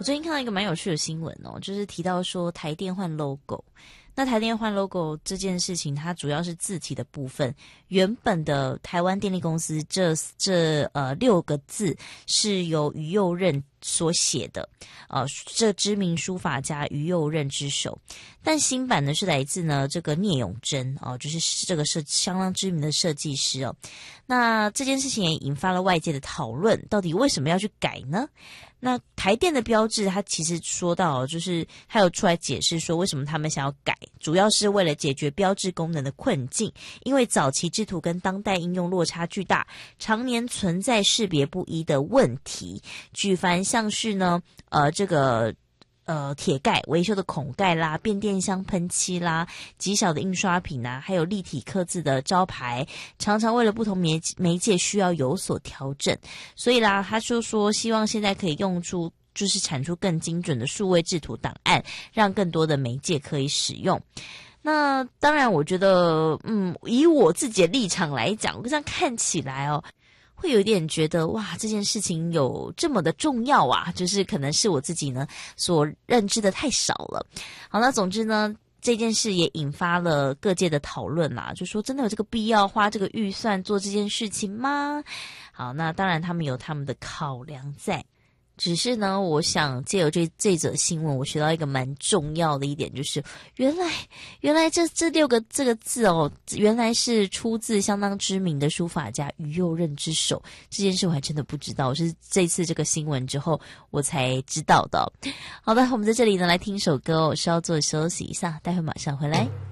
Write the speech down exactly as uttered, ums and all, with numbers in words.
我最近看到一个蛮有趣的新闻哦，就是提到说台电换 logo。那台电换 logo 这件事情，它主要是字体的部分。原本的台湾电力公司这这呃六个字是由于右任所写的，呃，这知名书法家于右任之手。但新版呢是来自呢这个聂永贞哦，就是这个是相当知名的设计师哦。那这件事情也引发了外界的讨论，到底为什么要去改呢？那台电的标志，它其实说到，就是它有出来解释说，为什么他们想要改，主要是为了解决标志功能的困境，因为早期制图跟当代应用落差巨大，常年存在识别不一的问题。举凡像是呢，呃，这个。呃，铁盖维修的孔盖啦，变电箱喷漆啦，极小的印刷品啊，还有立体刻字的招牌，常常为了不同媒媒介需要有所调整。所以啦，他就说希望现在可以用出，就是产出更精准的数位制图档案，让更多的媒介可以使用。那当然，我觉得，嗯，以我自己的立场来讲，我这样看起来哦。会有一点觉得哇，这件事情有这么的重要啊，就是可能是我自己呢所认知的太少了。好，那总之呢，这件事也引发了各界的讨论啦，就说真的有这个必要花这个预算做这件事情吗？好，那当然他们有他们的考量在。只是呢，我想借由这这则新闻，我学到一个蛮重要的一点，就是原来原来这这六个这个字哦，原来是出自相当知名的书法家于右任之手。这件事我还真的不知道，我是这次这个新闻之后我才知道的。好的，我们在这里呢来听首歌哦，稍作休息一下，待会马上回来。